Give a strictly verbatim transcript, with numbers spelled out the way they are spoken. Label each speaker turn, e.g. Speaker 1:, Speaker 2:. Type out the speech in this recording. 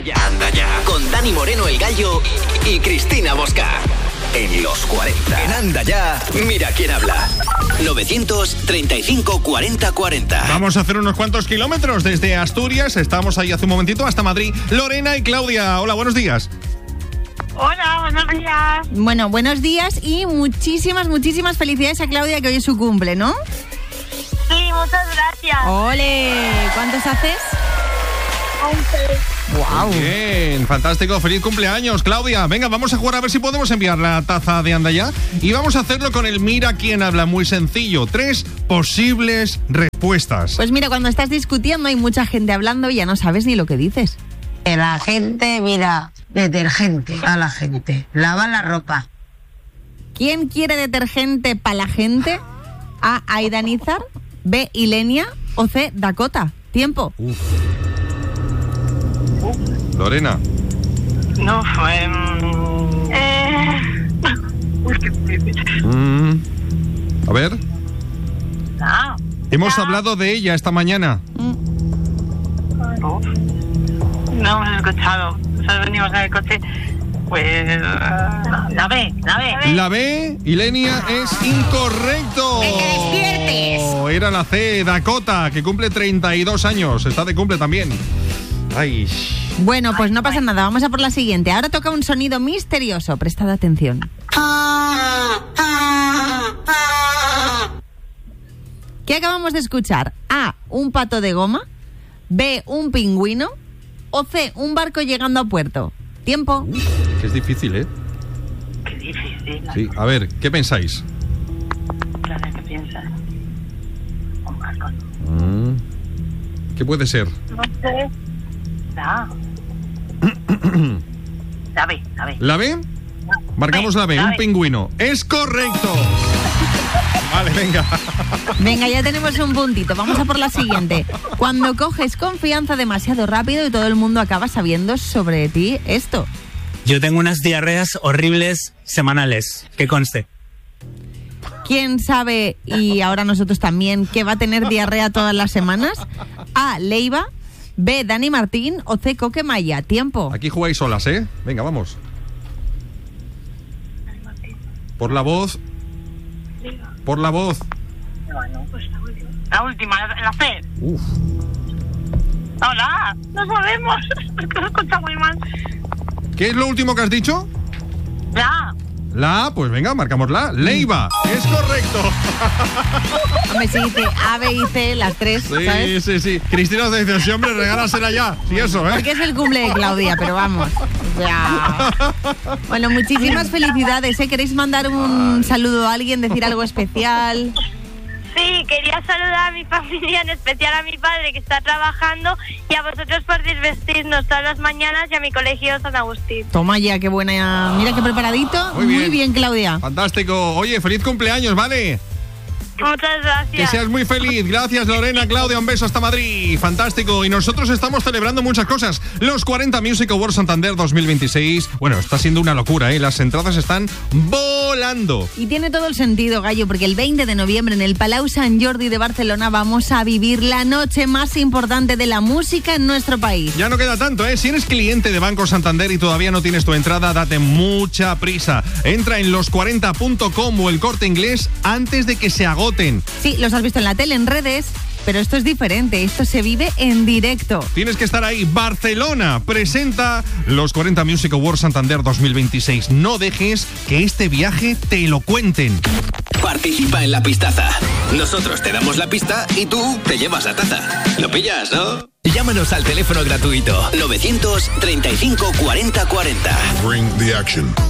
Speaker 1: Ya, anda ya. Con Dani Moreno, el Gallo, y Cristina Bosca. En los cuarenta. En Anda Ya, mira quién habla. novecientos treinta y cinco cuarenta cuarenta.
Speaker 2: Vamos a hacer unos cuantos kilómetros desde Asturias. Estamos ahí hace un momentito hasta Madrid. Lorena y Claudia. Hola, buenos días.
Speaker 3: Hola, buenos días.
Speaker 4: Bueno, buenos días y muchísimas, muchísimas felicidades a Claudia, que hoy es su cumple, ¿no?
Speaker 3: Sí, muchas gracias.
Speaker 4: ¡Ole! ¿Cuántos haces?
Speaker 3: once.
Speaker 2: ¡Wow! Bien, fantástico. Feliz cumpleaños, Claudia. Venga, vamos a jugar a ver si podemos enviar la taza de Anda Ya. Y vamos a hacerlo con el Mira quién habla. Muy sencillo. Tres posibles respuestas.
Speaker 4: Pues mira, cuando estás discutiendo hay mucha gente hablando y ya no sabes ni lo que dices.
Speaker 5: La gente, mira, detergente a la gente. Lava la ropa.
Speaker 4: ¿Quién quiere detergente para la gente? A. Aidanizar, B. Ilenia o C. Dakota. Tiempo.
Speaker 2: Uf. Lorena.
Speaker 3: No, fue... Eh... Uy, qué difícil.
Speaker 2: Mm. A ver.
Speaker 3: No.
Speaker 2: Hemos
Speaker 3: no.
Speaker 2: hablado de ella esta mañana.
Speaker 3: No, no hemos escuchado. Solo venimos en el coche. Pues... Uh, la B, la B.
Speaker 2: La B, Ilenia, es incorrecto.
Speaker 4: ¡Que despiertes!
Speaker 2: Era la C, Dakota, que cumple treinta y dos años. Está de cumple también. Ay.
Speaker 4: Bueno, pues no pasa nada. Vamos a por la siguiente. Ahora toca un sonido misterioso. Prestad atención. ¿Qué acabamos de escuchar? A. Un pato de goma. B. Un pingüino. O C. Un barco llegando a puerto. Tiempo.
Speaker 2: Uf, que es difícil, ¿eh?
Speaker 3: Qué difícil.
Speaker 2: Sí, a ver, ¿qué pensáis?
Speaker 3: Claro, ¿qué piensas? Un barco.
Speaker 2: Mm. ¿Qué puede ser?
Speaker 3: No sé. La La B, la B.
Speaker 2: ¿La B? Marcamos la B,
Speaker 3: la
Speaker 2: un
Speaker 3: B.
Speaker 2: pingüino. ¡Es correcto! Vale, venga.
Speaker 4: Venga, ya tenemos un puntito. Vamos a por la siguiente. Cuando coges confianza demasiado rápido y todo el mundo acaba sabiendo sobre ti esto.
Speaker 6: Yo tengo unas diarreas horribles semanales, que conste.
Speaker 4: ¿Quién sabe, y ahora nosotros también, que va a tener diarrea todas las semanas? A. Leiva. B. Dani Martín o C. Coque Maya. Tiempo.
Speaker 2: Aquí jugáis solas, ¿eh? Venga, vamos. Por la voz. Por la voz.
Speaker 3: Bueno, pues la última. La última, la, la C.
Speaker 2: Uf.
Speaker 3: Hola, no sabemos. Lo escucha muy mal.
Speaker 2: ¿Qué es lo último que has dicho?
Speaker 3: La.
Speaker 2: La A, pues venga, marcamos la A. Leiva. Es correcto.
Speaker 4: Hombre, sí, dice A, B y C, las tres,
Speaker 2: Sí,
Speaker 4: ¿sabes?
Speaker 2: sí, sí. Cristina te dice, sí, hombre, regálasela ya. Sí, eso, ¿eh?
Speaker 4: Porque es el cumple de Claudia, pero vamos. O sea... Bueno, muchísimas felicidades, ¿eh? ¿Queréis mandar un saludo a alguien, decir algo especial?
Speaker 7: Sí, quería saludar a mi familia, en especial a mi padre que está trabajando, y a vosotros por desvestirnos todas las mañanas, y a mi colegio San Agustín.
Speaker 4: Toma ya, qué buena. Mira qué preparadito.
Speaker 2: Muy bien.
Speaker 4: Muy bien, Claudia.
Speaker 2: Fantástico. Oye, feliz cumpleaños, ¿vale?
Speaker 7: Muchas gracias.
Speaker 2: Que seas muy feliz. Gracias, Lorena, Claudia, un beso hasta Madrid. Fantástico. Y nosotros estamos celebrando muchas cosas. Los cuarenta Music Awards Santander dos mil veintiséis. Bueno, está siendo una locura, ¿eh? Las entradas están volando.
Speaker 4: Y tiene todo el sentido, Gallo, porque el veinte de noviembre en el Palau Sant Jordi de Barcelona vamos a vivir la noche más importante de la música en nuestro país.
Speaker 2: Ya no queda tanto, ¿eh? Si eres cliente de Banco Santander y todavía no tienes tu entrada, date mucha prisa. Entra en los cuarenta punto com o El Corte Inglés antes de que se agote.
Speaker 4: Sí, los has visto en la tele, en redes, pero esto es diferente, esto se vive en directo.
Speaker 2: Tienes que estar ahí. Barcelona presenta los cuarenta Music Awards Santander dos mil veintiséis. No dejes que este viaje te lo cuenten.
Speaker 1: Participa en la pistaza. Nosotros te damos la pista y tú te llevas la taza. ¿Lo pillas, no? Llámanos al teléfono gratuito novecientos treinta y cinco cuarenta cuarenta.
Speaker 8: Bring the action.